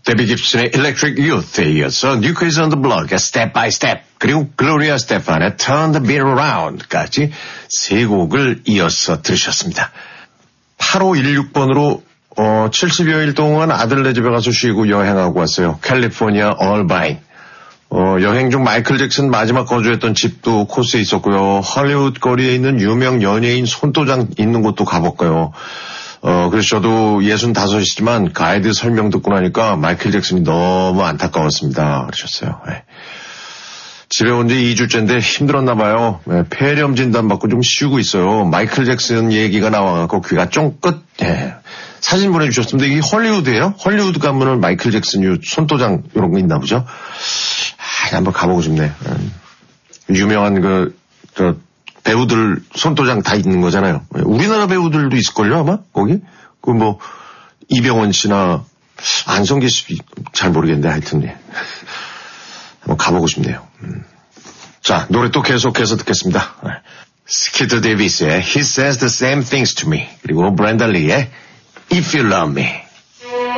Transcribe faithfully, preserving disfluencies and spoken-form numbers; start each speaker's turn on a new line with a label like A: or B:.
A: 데비 깁슨의 Electric Youth에 이어서 New Kids on the Block의 Step by Step, 그리고 글로리아 스테판의 Turn the Beat Around까지 세 곡을 이어서 들으셨습니다. 팔오일육 번으로 어, 칠십여일 동안 아들네 집에 가서 쉬고 여행하고 왔어요. 캘리포니아 얼바인. 어, 여행 중 마이클 잭슨 마지막 거주했던 집도 코스에 있었고요. 할리우드 거리에 있는 유명 연예인 손도장 있는 곳도 가봤고요. 어, 그래서 저도 예순다섯이지만 가이드 설명 듣고 나니까 마이클 잭슨이 너무 안타까웠습니다. 그러셨어요. 네. 집에 온 지 이 주째인데 힘들었나 봐요. 네, 폐렴 진단 받고 좀 쉬고 있어요. 마이클 잭슨 얘기가 나와갖고 귀가 쫑긋. 네. 사진 보내주셨습니다. 이게 헐리우드예요? 헐리우드 가면은 마이클 잭슨 손도장 이런 거 있나 보죠? 아, 한번 가보고 싶네. 음. 유명한 그, 저, 배우들 손도장 다 있는 거잖아요. 우리나라 배우들도 있을걸요, 아마? 거기? 그 뭐, 이병헌 씨나, 안성기 씨, 잘 모르겠는데, 하여튼, 예. 한번 가보고 싶네요. 음. 자, 노래 또 계속해서 듣겠습니다. 스키드 데이비스의 He Says the Same Things to Me, 그리고 브렌다 리의 If You Love Me.